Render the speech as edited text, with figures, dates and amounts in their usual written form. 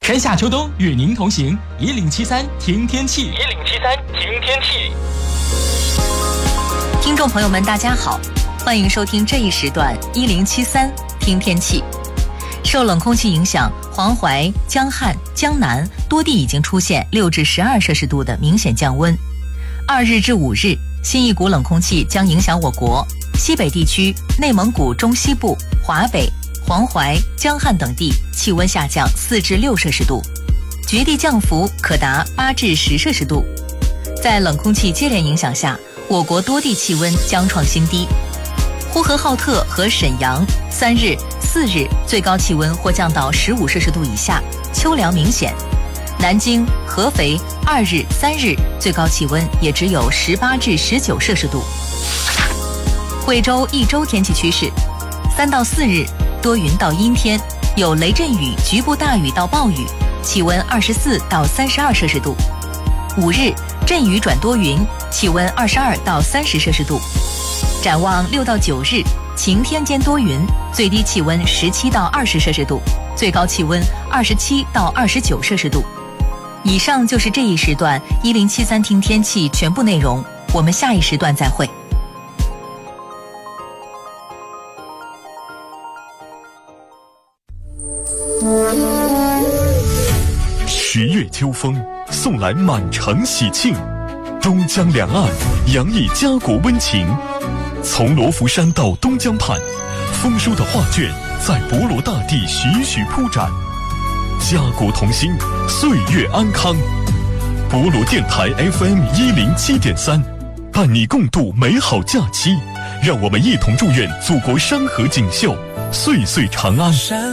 春夏秋冬与您同行，1073听天气。 听众朋友们，大家好，欢迎收听这一时段1073听天气。受冷空气影响，黄淮、江汉、江南多地已经出现6至12摄氏度的明显降温。2日至5日，新一股冷空气将影响我国西北地区、内蒙古中西部、华北、黄淮、江汉等地气温下降4至6摄氏度，局地降幅可达8至10摄氏度。在冷空气接连影响下，我国多地气温将创新低。呼和浩特和沈阳3日、4日最高气温或降到15摄氏度以下，秋凉明显。南京、合肥2日、3日最高气温也只有18至19摄氏度。贵州一周天气趋势：3到4日多云到阴天，有雷阵雨、局部大雨到暴雨，气温24到32摄氏度。5日阵雨转多云，气温22到30摄氏度。展望6到9日，晴天兼多云，最低气温17到20摄氏度，最高气温27到29摄氏度。以上就是这一时段1073听天气全部内容，我们下一时段再会。 10月秋风送来满城喜庆，东江两岸洋溢家国温情。从罗浮山到东江畔，丰收的画卷在博罗大地徐徐铺展。家国同心，岁月安康。博罗电台 FM 107.3，伴你共度美好假期。让我们一同祝愿祖国山河锦绣，岁岁长安。